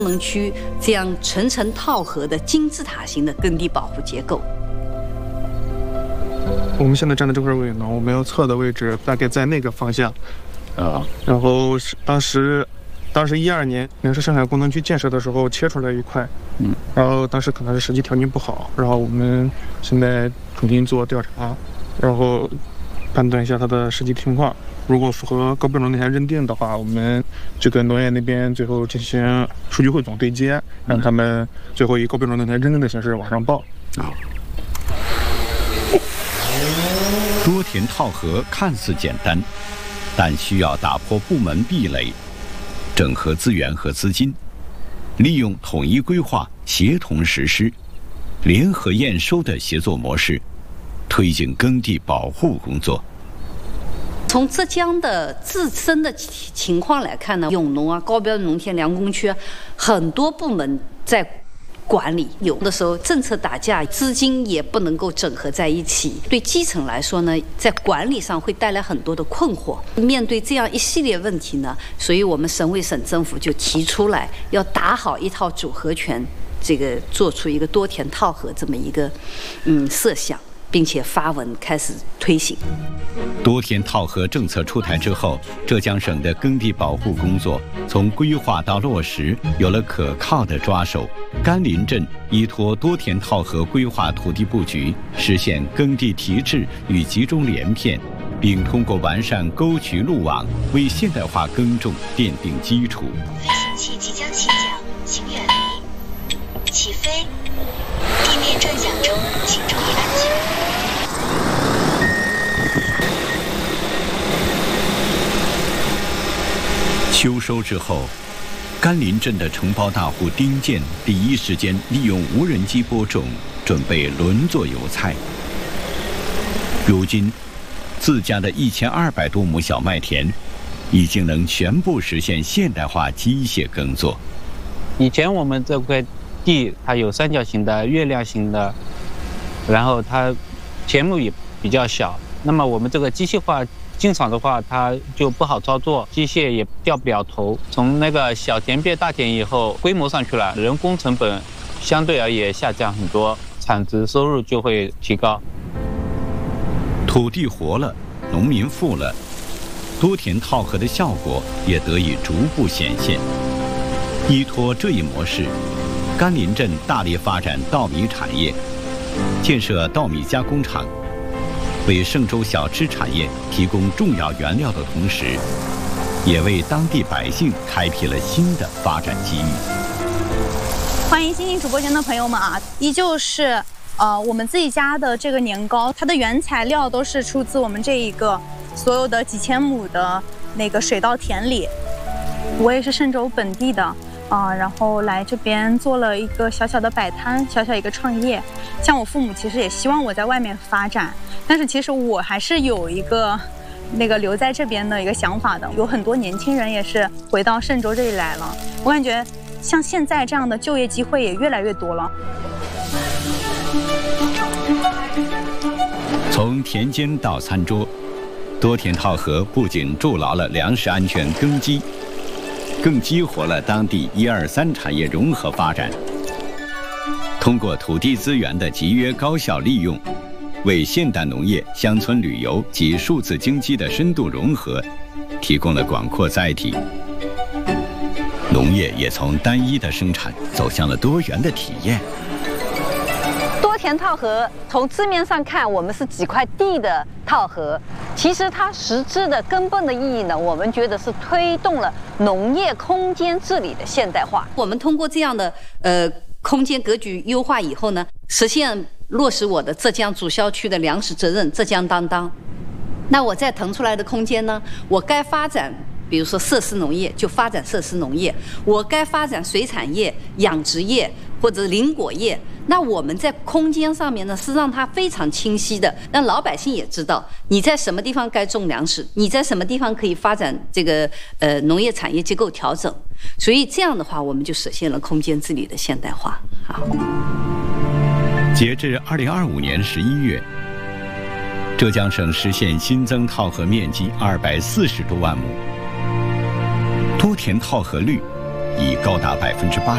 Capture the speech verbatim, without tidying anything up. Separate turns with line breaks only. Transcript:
能区这样层层套合的金字塔型的耕地保护结构。
我们现在站的这块位呢，我们要测的位置大概在那个方向，啊，然后当时，当时一二年临时生产工程区建设的时候切出来一块，嗯，然后当时可能是实际条件不好，然后我们现在重新做调查，然后判断一下它的实际情况。如果符合高标准农田认定的话，我们就跟农业那边最后进行数据汇总对接，让他们最后以高标准农田认定的形式往上报。啊。
多田套合看似简单，但需要打破部门壁垒，整合资源和资金，利用统一规划、协同实施、联合验收的协作模式，推进耕地保护工作。
从浙江的自身的情况来看呢，永农啊、高标准农田良工区，很多部门在管理，有的时候政策打架，资金也不能够整合在一起，对基层来说呢，在管理上会带来很多的困惑。面对这样一系列问题呢，所以我们省委省政府就提出来要打好一套组合拳，这个做出一个多田套合这么一个嗯设想，并且发文开始推行。
多田套合政策出台之后，浙江省的耕地保护工作从规划到落实有了可靠的抓手。甘霖镇依托多田套合规划土地布局，实现耕地提质与集中连片，并通过完善沟渠路网，为现代化耕种奠定基础。
飞行器即将起降，请远离。起飞。地面转向中，请注意安全。
秋收之后，甘霖镇的承包大户丁健第一时间利用无人机播种，准备轮作油菜。如今，自家的一千二百多亩小麦田，已经能全部实现现代化机械耕作。
以前我们这块地它有三角形的、月亮形的，然后它田亩也比较小。那么我们这个机械化进场的话，它就不好操作，机械也掉不了头。从那个小田变大田以后，规模上去了，人工成本相对而言下降很多，产值收入就会提高。
土地活了，农民富了，多田套合的效果也得以逐步显现。依托这一模式，甘霖镇大力发展稻米产业，建设稻米加工厂，为嵊州小吃产业提供重要原料的同时，也为当地百姓开辟了新的发展机遇。
欢迎新进主播间的朋友们啊，依旧是呃我们自己家的这个年糕，它的原材料都是出自我们这一个所有的几千亩的那个水稻田里。我也是嵊州本地的。啊、呃，然后来这边做了一个小小的摆摊，小小一个创业。像我父母其实也希望我在外面发展，但是其实我还是有一个那个留在这边的一个想法的。有很多年轻人也是回到嵊州这里来了，我感觉像现在这样的就业机会也越来越多了。
从田间到餐桌，多田套合不仅筑牢了粮食安全根基，更激活了当地一二三产业融合发展。通过土地资源的集约高效利用，为现代农业、乡村旅游及数字经济的深度融合提供了广阔载体。农业也从单一的生产走向了多元的体验。
多田套合从字面上看，我们是几块地的套合，其实它实质的根本的意义呢，我们觉得是推动了农业空间治理的现代化。
我们通过这样的呃空间格局优化以后呢，实现落实我的浙江主销区的粮食责任浙江担当。那我再腾出来的空间呢，我该发展比如说设施农业就发展设施农业，我该发展水产业、养殖业或者林果业。那我们在空间上面呢，是让它非常清晰的，让老百姓也知道你在什么地方该种粮食，你在什么地方可以发展这个呃农业产业结构调整。所以这样的话，我们就实现了空间治理的现代化。好，
截至二零二五年十一月，浙江省实现新增套合面积二百四十多万亩，多田套合率已高达百分之八